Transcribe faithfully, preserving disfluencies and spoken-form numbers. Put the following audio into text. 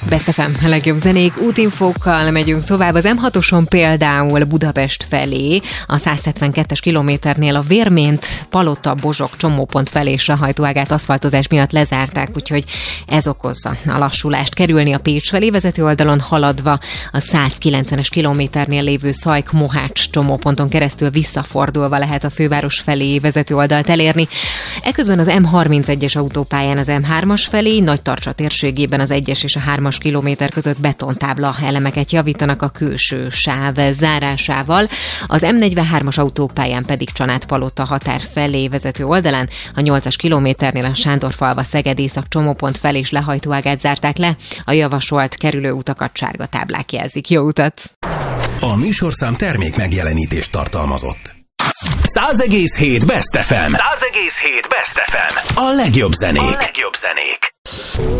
Best ef em, a legjobb zenék, útinfókkal megyünk tovább. Az em hatoson például Budapest felé, a száz hetvenkettes kilométernél a Vérmént, Palota, Bozsok csomópont felé és lehajtóágát aszfaltozás miatt lezárták, úgyhogy ez okozza a lassulást. Kerülni a Pécs felé vezető oldalon haladva a száz kilencvenes kilométernél lévő Szajk-Mohács csomóponton keresztül visszafordulva lehet a főváros felé vezető oldalt elérni. Eközben az em harmincegyes autópályán az em hármas felé, Nagytarcsa térségében az egyes és a hármas kilométer között betontábla elemeket javítanak a külső sáv zárásával. Az em negyvenhármas autópályán pedig Csanád-Palota határ felé vezető oldalán a nyolcas kilométernél a Sándorfalva Szeged észak csomópont felé is lehajtóágát zárták le. A javasolt kerülő utakat sárga táblák jelzik. Jó utat! A műsorszám termék megjelenítést tartalmazott. száz egész hét Best ef em. száz egész hét Best ef em. A legjobb zenék. A legjobb zenék.